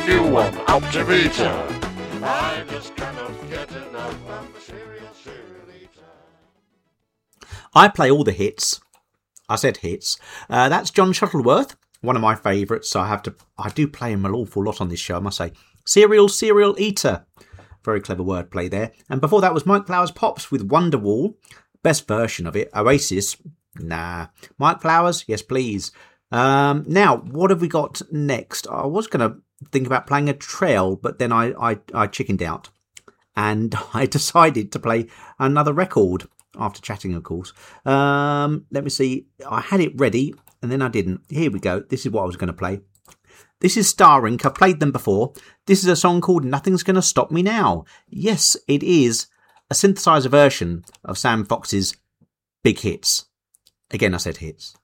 new one, Optimeter. I just cannot get enough of the Serial Eater. I play all the hits. I said hits. That's John Shuttleworth, one of my favourites. I do play him an awful lot on this show, I must say. Serial Eater. Very clever wordplay there. And before that was Mike Flowers Pops with Wonderwall. Best version of it. Oasis. Nah. Mike Flowers? Yes, please. Now, what have we got next? I was going to think about playing a trail, but then I chickened out. And I decided to play another record. After chatting, of course. Let me see. I had it ready, and then I didn't. Here we go. This is what I was going to play. This is Starink. I've played them before. This is a song called Nothing's Gonna Stop Me Now. Yes, it is a synthesizer version of Sam Fox's Big Hits. Again, I said hits.